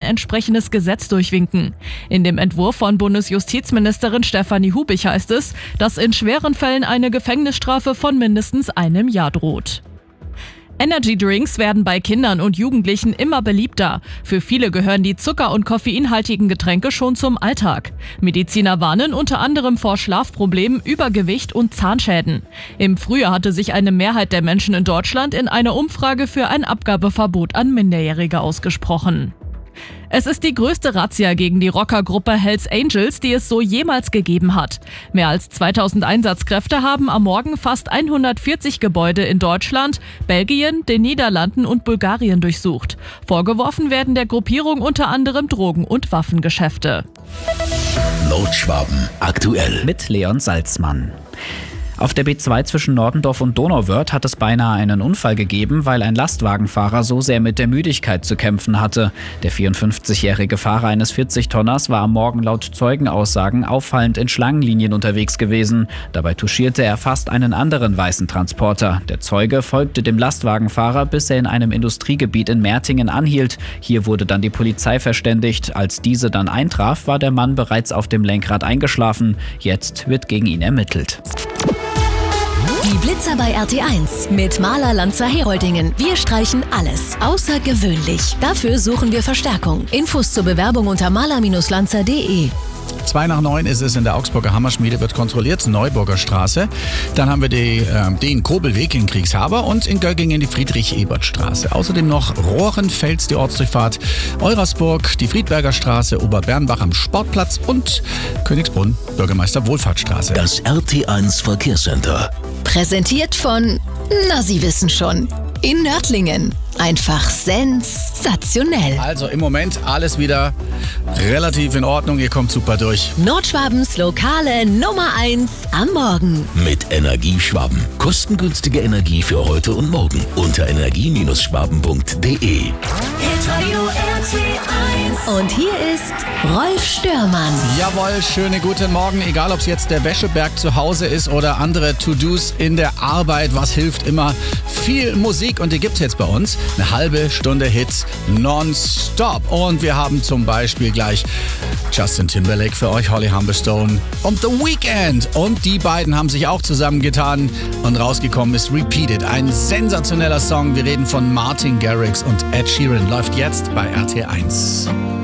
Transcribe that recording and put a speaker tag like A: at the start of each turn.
A: entsprechendes Gesetz durchwinken. In dem Entwurf von Bundesjustizministerin Stefanie Hubich heißt es, dass in schweren Fällen eine Gefängnisstrafe von mindestens einem Jahr droht. Energy-Drinks werden bei Kindern und Jugendlichen immer beliebter. Für viele gehören die zucker- und koffeinhaltigen Getränke schon zum Alltag. Mediziner warnen unter anderem vor Schlafproblemen, Übergewicht und Zahnschäden. Im Frühjahr hatte sich eine Mehrheit der Menschen in Deutschland in einer Umfrage für ein Abgabeverbot an Minderjährige ausgesprochen. Es ist die größte Razzia gegen die Rockergruppe Hells Angels, die es so jemals gegeben hat. Mehr als 2000 Einsatzkräfte haben am Morgen fast 140 Gebäude in Deutschland, Belgien, den Niederlanden und Bulgarien durchsucht. Vorgeworfen werden der Gruppierung unter anderem Drogen- und Waffengeschäfte.
B: Nordschwaben aktuell
C: mit Leon Salzmann. Auf der B2 zwischen Nordendorf und Donauwörth hat es beinahe einen Unfall gegeben, weil ein Lastwagenfahrer so sehr mit der Müdigkeit zu kämpfen hatte. Der 54-jährige Fahrer eines 40-Tonners war am Morgen laut Zeugenaussagen auffallend in Schlangenlinien unterwegs gewesen. Dabei touchierte er fast einen anderen weißen Transporter. Der Zeuge folgte dem Lastwagenfahrer, bis er in einem Industriegebiet in Mertingen anhielt. Hier wurde dann die Polizei verständigt. Als diese dann eintraf, war der Mann bereits auf dem Lenkrad eingeschlafen. Jetzt wird gegen ihn ermittelt.
D: Die Blitzer bei RT1 mit Maler Lanzer Heroldingen. Wir streichen alles außergewöhnlich. Dafür suchen wir Verstärkung. Infos zur Bewerbung unter maler-lanzer.de.
E: 8:02 ist es in der Augsburger Hammerschmiede, wird kontrolliert, Neuburger Straße. Dann haben wir den Kobelweg in Kriegshaber und in Göggingen die Friedrich-Ebert-Straße. Außerdem noch Rohrenfels, die Ortsdurchfahrt, Eurasburg, die Friedberger Straße, Oberbernbach am Sportplatz und Königsbrunn, Bürgermeister Wohlfahrtsstraße.
B: Das RT1 Verkehrscenter.
D: Präsentiert von, na Sie wissen schon, in Nördlingen. Einfach sensationell.
E: Also im Moment alles wieder relativ in Ordnung, ihr kommt super durch.
D: Nordschwabens lokale Nummer 1 am Morgen.
B: Mit Energieschwaben. Kostengünstige Energie für heute und morgen. Unter energie-schwaben.de.
D: Und hier ist Rolf Störmann.
E: Jawohl, schönen guten Morgen. Egal, ob es jetzt der Wäscheberg zu Hause ist oder andere To-Dos in der Arbeit. Was hilft immer? Viel Musik und die gibt's jetzt bei uns. Eine halbe Stunde Hits nonstop. Und wir haben zum Beispiel gleich Justin Timberlake für euch, Holly Humberstone und The Weeknd. Und die beiden haben sich auch zusammengetan und rausgekommen ist Repeated. Ein sensationeller Song. Wir reden von Martin Garrix und Ed Sheeran. Läuft jetzt bei RT1.